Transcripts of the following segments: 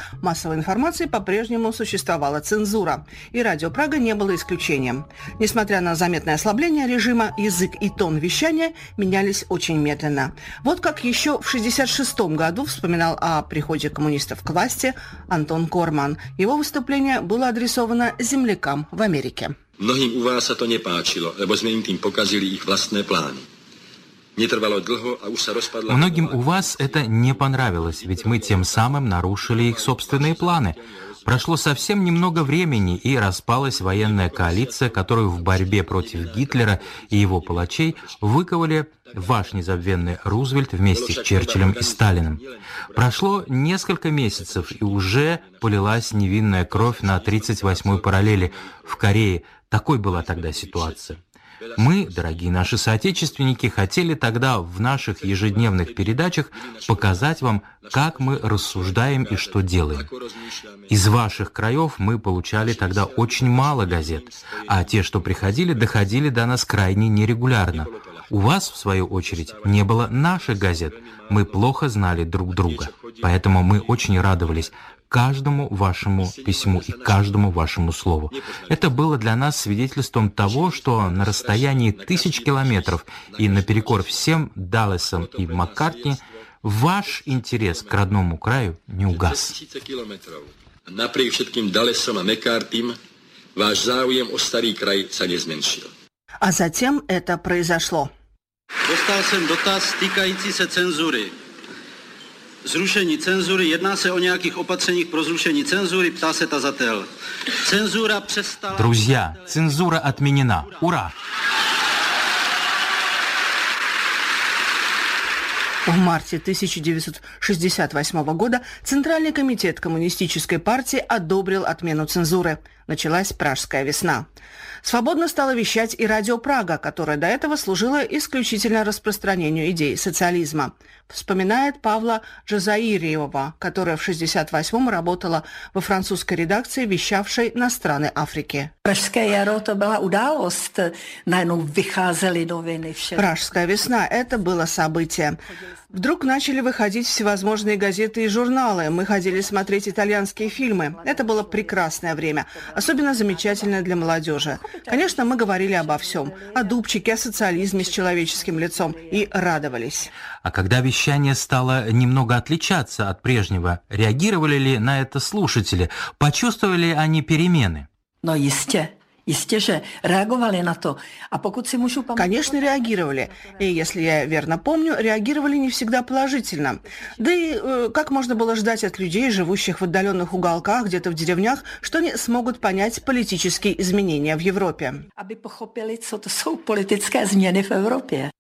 массовой информации по-прежнему существовала цензура, и Радио Прага не было исключением. Несмотря на заметное ослабление режима, язык и тон вещания менялись очень медленно. Вот как еще в 1966 году вспоминал о приходе коммунистов к власти Антон Корман. Его выступление было адресовано землякам в Америке. Многим у vás sa to nepáčilo, lebo sme im tým pokazili ich vlastné plány. Многим у вас это не понравилось, ведь мы тем самым нарушили их собственные планы. Прошло совсем немного времени, и распалась военная коалиция, которую в борьбе против Гитлера и его палачей выковали ваш незабвенный Рузвельт вместе с Черчиллем и Сталиным. Прошло несколько месяцев, и уже полилась невинная кровь на 38-й параллели в Корее. Такой была тогда ситуация. Мы, дорогие наши соотечественники, хотели тогда в наших ежедневных передачах показать вам, как мы рассуждаем и что делаем. Из ваших краев мы получали тогда очень мало газет, а те, что приходили, доходили до нас крайне нерегулярно. У вас, в свою очередь, не было наших газет. Мы плохо знали друг друга, поэтому мы очень радовались каждому вашему письму и каждому вашему слову. Это было для нас свидетельством того, что на расстоянии 1000 километров и наперекор всем Далласам и Маккартни ваш интерес к родному краю не угас. Napriek všetkým Dallasom a McCartym váš záujem o starý kraj sa nezmenšil. А затем это произошло. Dostal jsem dotaz týkající se cenzury. Zrušení cenzury, jedná se o nějakých opatřeních pro zrušení cenzury, ptá se tazatel. Cenzura přestala... Друзья, цензура отменена. Ура! В марте 1968 года Центральный комитет Коммунистической партии одобрил отмену цензуры. Началась Пражская весна. Свободно стало вещать и Радио Прага, которое до этого служило исключительно распространению идей социализма. Вспоминает Павла Джазаириева, которая в 1968-м работала во французской редакции, вещавшей на страны Африки. Pražské jaro to byla událost. Najednou vycházely noviny. Пражская весна – это было событие. Вдруг начали выходить всевозможные газеты и журналы. Мы ходили смотреть итальянские фильмы. Это было прекрасное время, особенно замечательное для молодежи. Конечно, мы говорили обо всем. О Дубчике, о социализме с человеческим лицом. И радовались. А когда вещание стало немного отличаться от прежнего, реагировали ли на это слушатели? Почувствовали ли они перемены? No jistě, že reagovali na to. A pokud si můžu pamatovat... Конечно, реагировали. И, если я верно помню, реагировали не всегда положительно. Да и как можно было ждать от людей, живущих в отдаленных уголках, где-то в деревнях, что они смогут понять политические изменения в Европе? Aby pochopili, co to jsou politické změny v Evropě.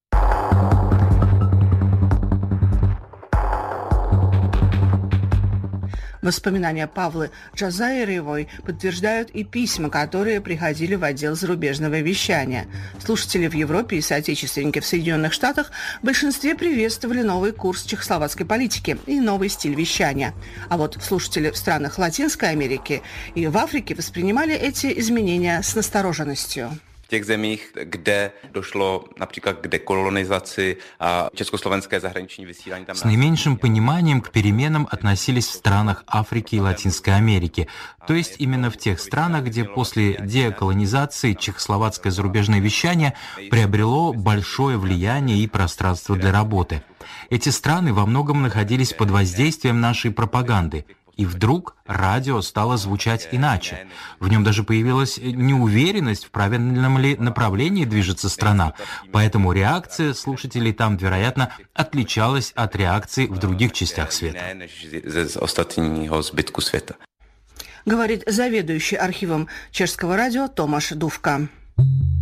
Воспоминания Павлы Джазаириевой подтверждают и письма, которые приходили в отдел зарубежного вещания. Слушатели в Европе и соотечественники в Соединенных Штатах в большинстве приветствовали новый курс чехословацкой политики и новый стиль вещания. А вот слушатели в странах Латинской Америки и в Африке воспринимали эти изменения с настороженностью. V těch zemích, kde došlo například k dekolonizaci a československé zahraniční vysílání tam... С наименьшим пониманием к переменам относились в странах Африки и Латинской Америки, то есть именно в тех странах, где после деколонизации чехословацкое зарубежное вещание приобрело большое влияние и пространство для работы. Эти страны во многом находились под воздействием нашей пропаганды. И вдруг радио стало звучать иначе. В нем даже появилась неуверенность, в правильном ли направлении движется страна. Поэтому реакция слушателей там, вероятно, отличалась от реакции в других частях света. Говорит заведующий архивом чешского радио Томаш Дувка.